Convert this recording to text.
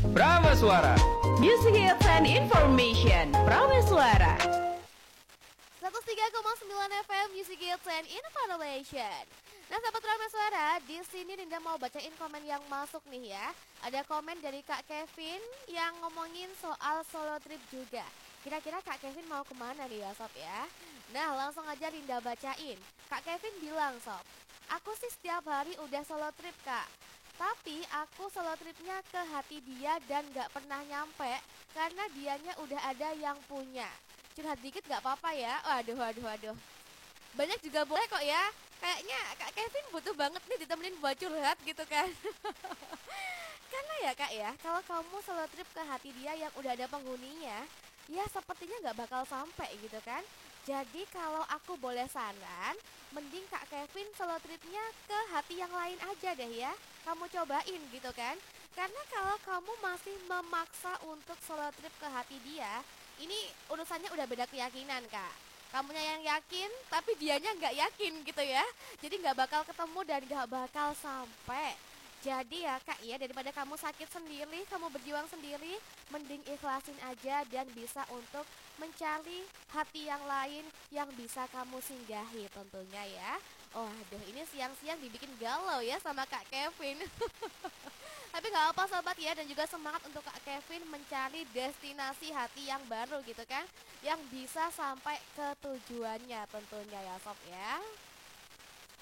Prameswara. Music Hits and Information Prameswara 103,9 FM Music Hits and Information. Nah, sahabat Prameswara, di sini Dinda mau bacain komen yang masuk nih ya. Ada komen dari Kak Kevin yang ngomongin soal solo trip juga. Kira-kira Kak Kevin mau kemana nih ya Sob ya? Nah, langsung aja Dinda bacain. Kak Kevin bilang, Sob, aku sih setiap hari udah solo trip Kak, tapi aku solo tripnya ke hati dia dan gak pernah nyampe karena dianya udah ada yang punya. Curhat dikit gak apa-apa ya? Waduh. Banyak juga boleh kok ya. Kayaknya Kak Kevin butuh banget nih ditemenin buat curhat gitu kan. Karena ya Kak ya, kalau kamu solo trip ke hati dia yang udah ada penghuninya, ya sepertinya gak bakal sampai gitu kan. Jadi kalau aku boleh saran, mending Kak Kevin solo tripnya ke hati yang lain aja deh ya. Kamu cobain gitu kan. Karena kalau kamu masih memaksa untuk solo trip ke hati dia, ini urusannya udah beda keyakinan Kak. Kamunya yang yakin, tapi dianya nggak yakin gitu ya. Jadi nggak bakal ketemu dan nggak bakal sampai. Jadi ya Kak ya, daripada kamu sakit sendiri, kamu berjuang sendiri, mending ikhlasin aja dan bisa untuk mencari hati yang lain yang bisa kamu singgahi tentunya ya. Oh aduh, ini siang-siang dibikin galau ya sama Kak Kevin. Tapi gak apa sobat ya, dan juga semangat untuk Kak Kevin mencari destinasi hati yang baru gitu kan, yang bisa sampai ke tujuannya tentunya ya sob ya.